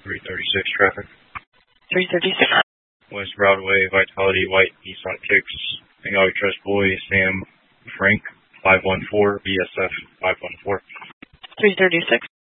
336 traffic. 336. West Broadway, Vitality, White, Nissan Kicks, Bengali Trust Boy, Sam, Frank, 514, BSF, 514. 336.